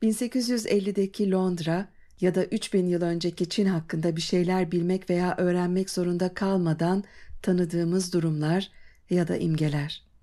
1850'deki Londra ya da 3000 yıl önceki Çin hakkında bir şeyler bilmek veya öğrenmek zorunda kalmadan tanıdığımız durumlar ya da imgeler.